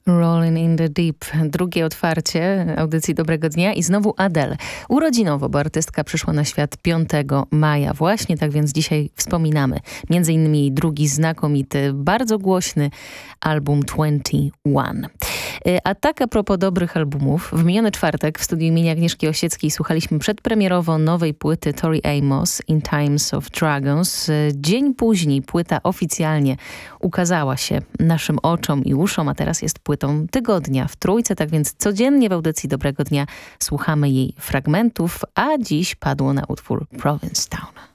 Rolling in the Deep. Drugie otwarcie audycji Dobrego Dnia i znowu Adele. Urodzinowo, bo artystka przyszła na świat 5 maja. Właśnie tak więc dzisiaj wspominamy. Między innymi jej drugi znakomity, bardzo głośny album 21. A tak a propos dobrych albumów. W miniony czwartek w studiu imienia Agnieszki Osieckiej słuchaliśmy przedpremierowo nowej płyty Tori Amos In Times of Dragons. Dzień później płyta oficjalnie ukazała się naszym oczom i uszom, a teraz jest płytą tygodnia w Trójce. Tak więc codziennie w audycji Dobrego Dnia słuchamy jej fragmentów, a dziś padło na utwór Provincetown.